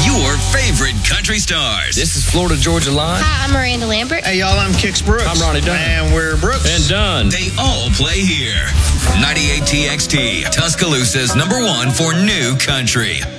your favorite country stars. This is Florida Georgia Line. Hi, I'm Miranda Lambert. Hey, y'all, I'm Kix Brooks. I'm Ronnie Dunn. And we're Brooks. And Dunn. They all play here. 98 TXT, Tuscaloosa's #1 for new country.